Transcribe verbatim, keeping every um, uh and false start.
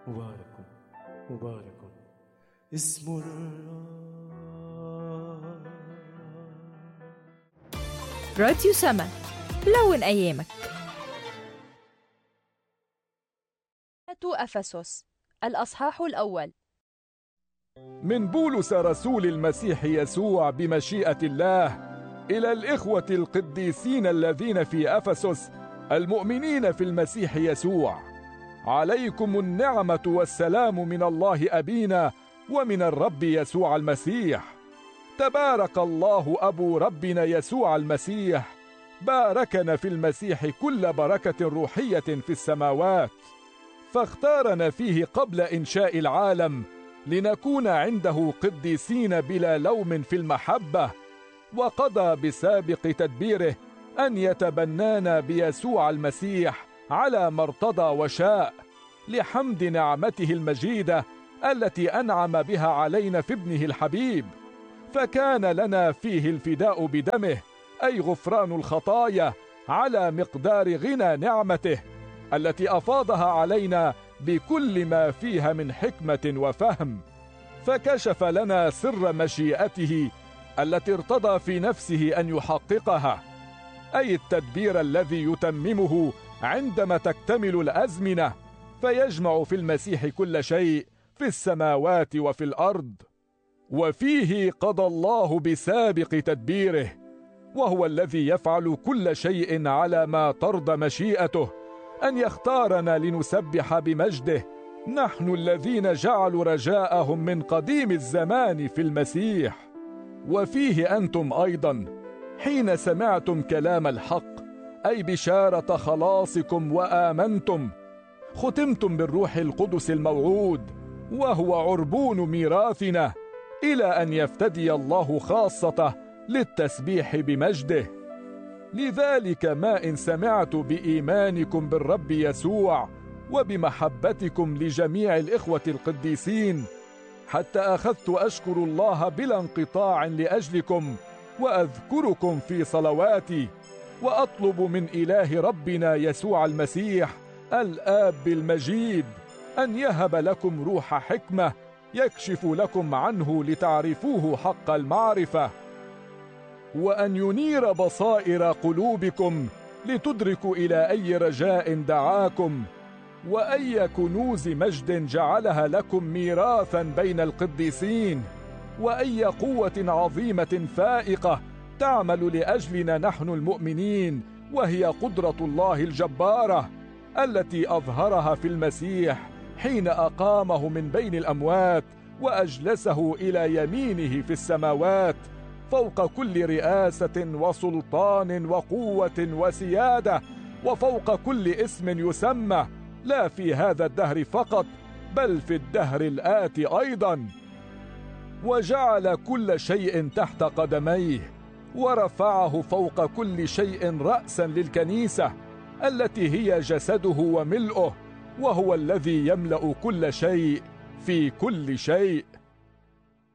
مبارك مبارك اسم الرب. راديو سما، لون أيامك. أفسس الأصحاح الأول. من بولس رسول المسيح يسوع بمشيئة الله إلى الإخوة القديسين الذين في أفسس المؤمنين في المسيح يسوع، عليكم النعمة والسلام من الله أبينا ومن الرب يسوع المسيح. تبارك الله أبو ربنا يسوع المسيح، باركنا في المسيح كل بركة روحية في السماوات، فاختارنا فيه قبل إنشاء العالم لنكون عنده قديسين بلا لوم في المحبة، وقضى بسابق تدبيره أن يتبنانا بيسوع المسيح على ما ارتضى وشاء، لحمد نعمته المجيدة التي أنعم بها علينا في ابنه الحبيب. فكان لنا فيه الفداء بدمه، أي غفران الخطايا، على مقدار غنى نعمته التي أفاضها علينا بكل ما فيها من حكمة وفهم. فكشف لنا سر مشيئته التي ارتضى في نفسه أن يحققها، أي التدبير الذي يتممه عندما تكتمل الأزمنة، فيجمع في المسيح كل شيء في السماوات وفي الأرض. وفيه قضى الله بسابق تدبيره، وهو الذي يفعل كل شيء على ما ترضى مشيئته، أن يختارنا لنسبح بمجده، نحن الذين جعلوا رجاءهم من قديم الزمان في المسيح. وفيه أنتم أيضا حين سمعتم كلام الحق، أي بشارة خلاصكم، وآمنتم، ختمتم بالروح القدس الموعود، وهو عربون ميراثنا، إلى أن يفتدي الله خاصته للتسبيح بمجده. لذلك ما إن سمعت بإيمانكم بالرب يسوع وبمحبتكم لجميع الإخوة القديسين، حتى أخذت أشكر الله بلا انقطاع لأجلكم، وأذكركم في صلواتي، وأطلب من إله ربنا يسوع المسيح الآب المجيد أن يهب لكم روح حكمة يكشف لكم عنه لتعرفوه حق المعرفة، وأن ينير بصائر قلوبكم لتدركوا إلى أي رجاء دعاكم، وأي كنوز مجد جعلها لكم ميراثا بين القديسين، وأي قوة عظيمة فائقة تعمل لأجلنا نحن المؤمنين، وهي قدرة الله الجبارة التي أظهرها في المسيح حين أقامه من بين الأموات وأجلسه إلى يمينه في السماوات، فوق كل رئاسة وسلطان وقوة وسيادة، وفوق كل اسم يسمى، لا في هذا الدهر فقط بل في الدهر الآتي أيضا. وجعل كل شيء تحت قدميه، ورفعه فوق كل شيء رأسا للكنيسة التي هي جسده وملؤه، وهو الذي يملأ كل شيء في كل شيء.